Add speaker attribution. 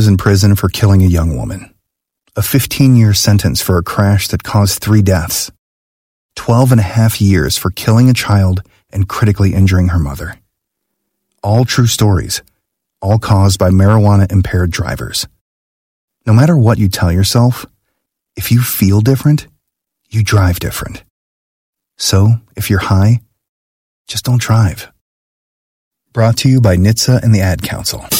Speaker 1: in prison for killing a young woman. A 15-year sentence for a crash that caused 3 deaths. 12.5 years for killing a child and critically injuring her mother. All true stories, all caused by marijuana-impaired drivers. No matter what you tell yourself, if you feel different, you drive different. So, if you're high, just don't drive. Brought to you by NHTSA and the Ad Council.